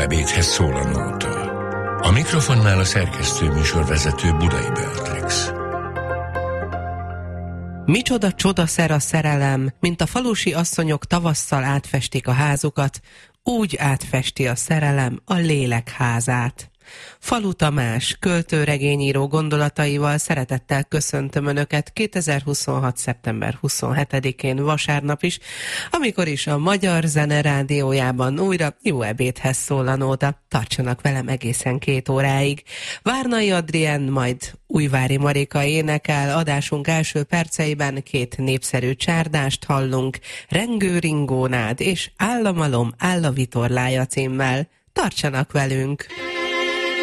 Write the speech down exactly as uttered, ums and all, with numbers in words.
ebédhez szól a nóta. A mikrofonnál a szerkesztő műsorvezető Budai Beatrix. Micsoda csodaszer a szerelem, mint a falusi asszonyok tavasszal átfestik a házukat, úgy átfesti a szerelem a lélek házát. Falu Tamás, költőregényíró gondolataival szeretettel köszöntöm Önöket kétezer-huszonhat. szeptember huszonhetedikén vasárnap is, amikor is a Magyar Zene Rádiójában újra jó ebédhez szól a nóta. Tartsanak velem egészen két óráig. Várnai Adrien, majd Újvári Marika énekel, adásunk első perceiben két népszerű csárdást hallunk, Rengő Ringónád és Államalom Álla Vitorlája címmel. Tartsanak velünk!